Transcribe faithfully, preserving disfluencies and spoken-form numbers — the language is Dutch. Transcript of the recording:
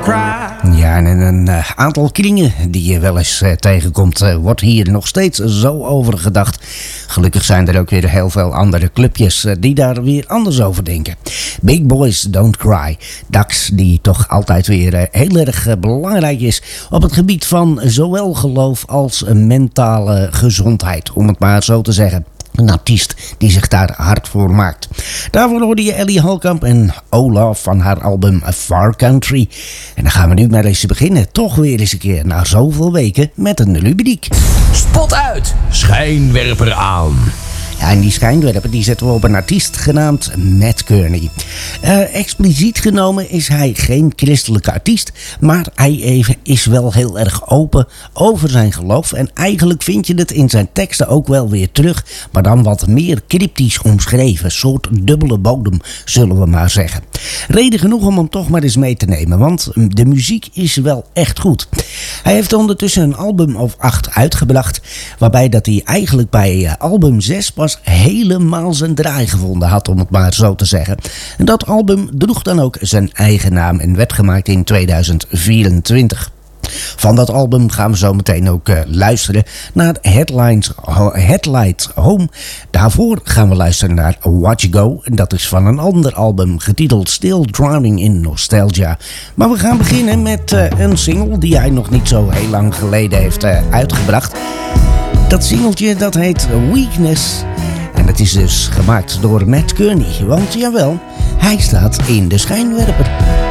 cry. Ja, en in een uh, aantal kringen die je wel eens uh, tegenkomt, uh, wordt hier nog steeds zo over gedacht. Gelukkig zijn er ook weer heel veel andere clubjes uh, die daar weer anders over denken. Big Boys Don't Cry. Dax, die toch altijd weer uh, heel erg uh, belangrijk is op het gebied van zowel geloof als uh, mentale gezondheid, om het maar zo te zeggen. Een artiest die zich daar hard voor maakt. Daarvoor hoorde je Ellie Halkamp en Olaf van haar album Far Country. En dan gaan we nu maar eens beginnen. Toch weer eens een keer na zoveel weken met een rubriek. Spot uit, schijnwerper aan. Ja, en die schijnwerper die zetten we op een artiest genaamd Matt Kearney. Uh, expliciet genomen is hij geen christelijke artiest, maar hij even is wel heel erg open over zijn geloof. En eigenlijk vind je het in zijn teksten ook wel weer terug, maar dan wat meer cryptisch omschreven. Een soort dubbele bodem, zullen we maar zeggen. Reden genoeg om hem toch maar eens mee te nemen, want de muziek is wel echt goed. Hij heeft ondertussen een album of acht uitgebracht, waarbij dat hij eigenlijk bij uh, album zes pas helemaal zijn draai gevonden had, om het maar zo te zeggen. En dat album droeg dan ook zijn eigen naam en werd gemaakt in tweeduizend vierentwintig. Van dat album gaan we zo meteen ook uh, luisteren naar Headlines, Headlights Home. Daarvoor gaan we luisteren naar Watch You Go. En dat is van een ander album getiteld Still Drowning in Nostalgia. Maar we gaan beginnen met uh, een single die hij nog niet zo heel lang geleden heeft uh, uitgebracht. Dat singeltje dat heet Weakness. En het is dus gemaakt door Matt Kearney. Want jawel, hij staat in de schijnwerper.